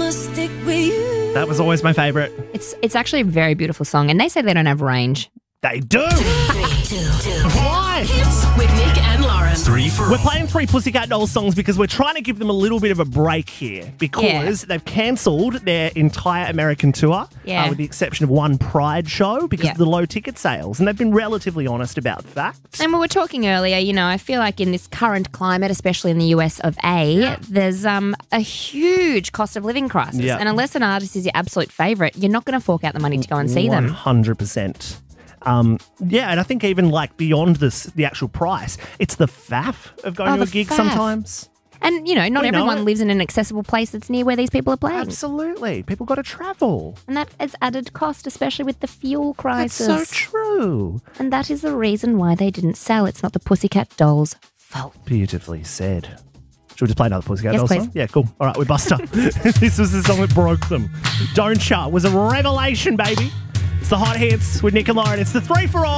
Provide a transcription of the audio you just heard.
must stick with you. That was always my favourite. It's actually a very beautiful song, and they say they don't have range. They do. 3, 2, 2. Why? Hits with Nick and Lauren. 3 for We're playing 3 Pussycat Dolls songs because we're trying to give them a little bit of a break here because they've cancelled their entire American tour with the exception of one Pride show because of the low ticket sales, and they've been relatively honest about that. And we were talking earlier, you know, I feel like in this current climate, especially in the US of A, there's a huge cost of living crisis. Yeah. And unless an artist is your absolute favourite, you're not going to fork out the money to go and see them. 100%. And I think even like beyond the actual price, it's the faff of going to a gig sometimes. And, you know, not We know everyone it. lives in an accessible place that's near where these people are playing. Absolutely. People got to travel. And that is added cost, especially with the fuel crisis. That's so true. And that is the reason why they didn't sell. It's not the Pussycat Dolls' fault. Beautifully said. Should we just play another Pussycat Yes, Dolls please. song? Yeah, cool. All right, we bust up. This was the song that broke them. Don't Shut was a revelation, baby. It's the Hot Hits with Nick and Lauren. It's the 3 for all.